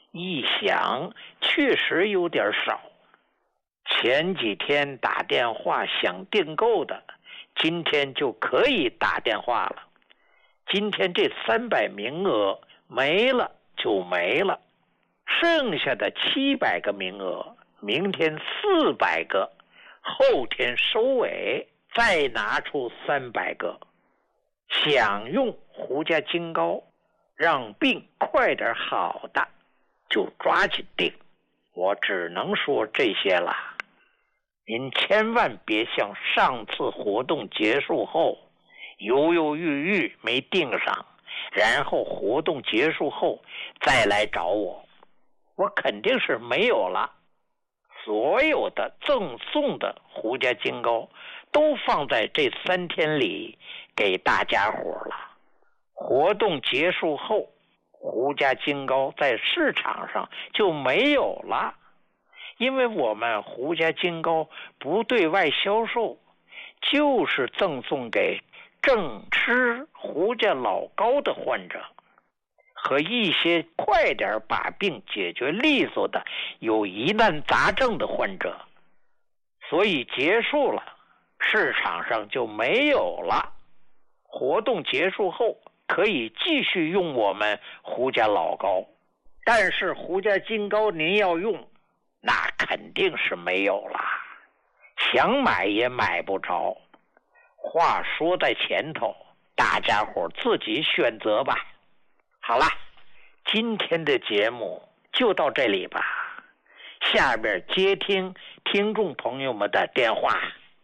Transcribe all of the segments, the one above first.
一想确实有点少。前几天打电话想订购的，今天就可以打电话了。今天这300名额没了就没了，剩下的700个名额，明天400个，后天收尾再拿出300个。想用胡家金膏让病快点好的，就抓紧订。我只能说这些了。您千万别像上次活动结束后犹犹豫豫没订上，然后活动结束后再来找我，我肯定是没有了。所有的赠送的胡家金膏都放在这3天里给大家伙了。活动结束后，胡家金膏在市场上就没有了，因为我们胡家金膏不对外销售，就是赠送给正吃胡家老膏的患者和一些快点把病解决利索的有疑难杂症的患者，所以结束了，市场上就没有了。活动结束后可以继续用我们胡家老膏，但是胡家金膏您要用，那肯定是没有了，想买也买不着。话说在前头，大家伙自己选择吧。好了，今天的节目就到这里吧，下边接听听众朋友们的电话。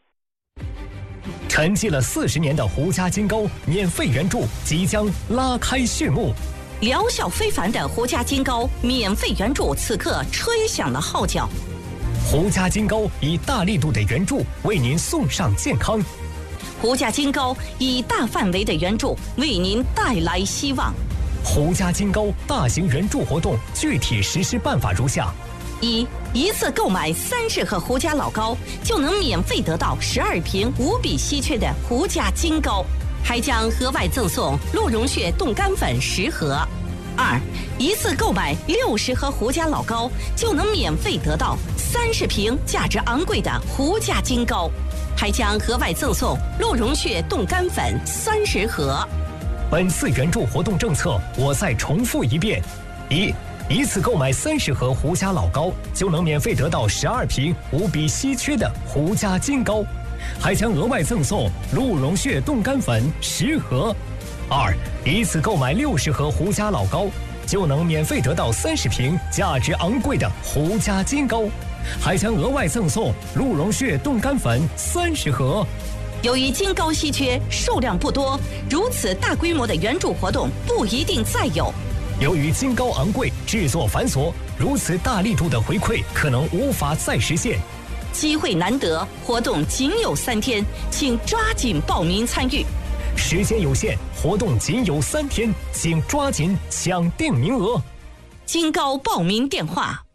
沉寂了40年的胡家金膏免费援助即将拉开序幕， 疗效非凡的胡家金膏免费援助此刻吹响了号角。 胡家金膏以大力度的援助为您送上健康， 胡家金膏以大范围的援助为您带来希望。 胡家金膏大型援助活动具体实施办法如下： 一次购买30盒胡家老膏，就能免费得到12瓶无比稀缺的胡家金膏，还将额外赠送鹿茸血冻干粉10盒。一次购买60盒胡家老膏，就能免费得到30瓶价值昂贵的胡家金膏，还将额外赠送鹿茸血冻干粉30盒。 本次援助活动政策我再重复一遍：一次购买30盒胡家老膏，就能免费得到12瓶无比稀缺的胡家金膏，还将额外赠送鹿茸血冻干粉10盒。一次购买60盒胡家老膏，就能免费得到30瓶价值昂贵的胡家金膏，还将额外赠送鹿茸血冻干粉30盒。 由于金膏稀缺，数量不多，如此大规模的援助活动不一定再有。 由于金膏昂贵，制作繁琐，如此大力度的回馈可能无法再实现。 机会难得，活动仅有3天，请抓紧报名参与。 时间有限，活动仅有3天，请抓紧抢订名额。 金膏报名电话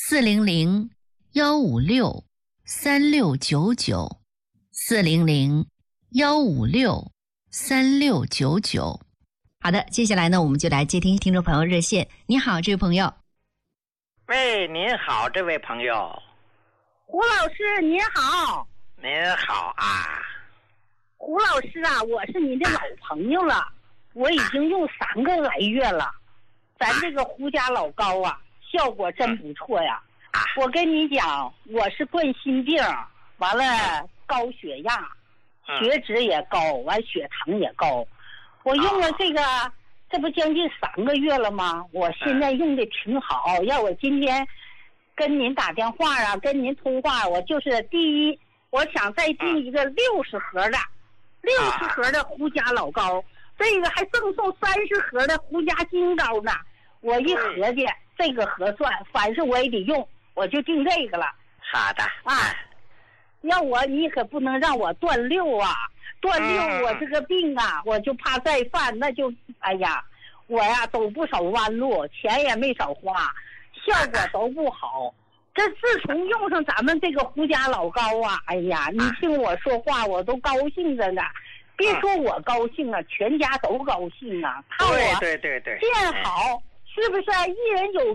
：400-156-3699，400-156-3699。好的，接下来呢，我们就来接听听众朋友热线。你好，这位朋友。 喂，您好，这位朋友。 胡老师您好。 您好啊。 胡老师啊，我是您的老朋友了，我已经用3个来月了。咱这个胡家老膏啊，效果真不错呀。我跟你讲，我是冠心病，完了高血压，血脂也高，完血糖也高。我用了这个，这不将近3个月了吗？我现在用的挺好。要我今天跟您打电话啊，跟您通话，我就是第一，我想再订一个60盒的，60盒的胡家老膏，这个还赠送30盒的胡家金膏呢。我一合计，这个合算，凡是我也得用，我就订这个了。 好的啊，要你可不能让我断6啊！断6，我这个病啊，我就怕再犯，那就哎呀，我呀走不少弯路，钱也没少花，效果都不好。这自从用上咱们这个胡家老膏啊，哎呀，你听我说话，我都高兴着呢。别说我高兴啊，全家都高兴啊，看我对见好，是不是？一人有